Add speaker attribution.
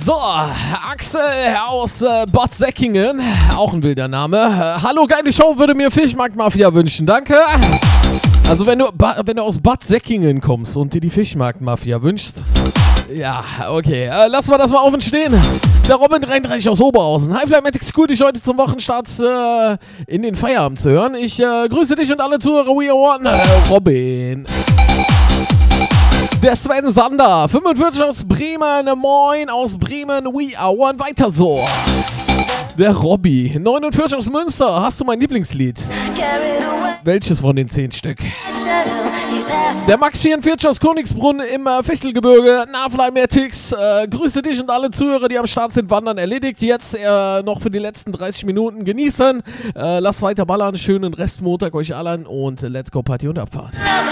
Speaker 1: So, Axel aus Bad Säckingen, auch ein wilder Name. Hallo, geile Show, würde mir Fischmarktmafia wünschen, danke. Also wenn du aus Bad Säckingen kommst und dir die Fischmarktmafia wünschst, ja, okay, lassen wir das mal auf und stehen. Der Robin 33 aus Oberhausen. Hi Flymatic, cool, dich heute zum Wochenstart in den Feierabend zu hören. Ich grüße dich und alle Zuhörer, we are one. Robin. Der Sven Sander, 45 aus Bremen, moin aus Bremen, we are one, weiter so. Der Robby, 49 aus Münster, hast du mein Lieblingslied? Welches von den 10 Stück? Der Max 44 aus Königsbrunn im Fichtelgebirge, Flymatix, grüße dich und alle Zuhörer, die am Start sind, wandern erledigt. Jetzt noch für die letzten 30 Minuten genießen. Lass weiter ballern, schönen Restmontag euch allen und let's go Party und Abfahrt.